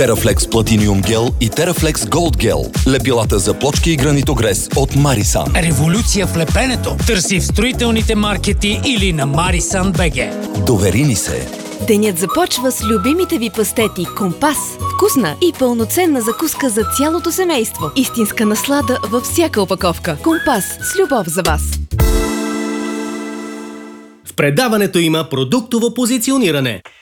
Терафлекс Платиниум гел и Терафлекс Голд гел. Лепилата за плочки и гранитогрес от Марисан. Революция в лепенето. Търси в строителните маркети или на Marisan BG. Довери ни се. Денят започва с любимите ви пастети Компас. Вкусна и пълноценна закуска за цялото семейство. Истинска наслада във всяка опаковка. Компас с любов за вас. В предаването има продуктово позициониране.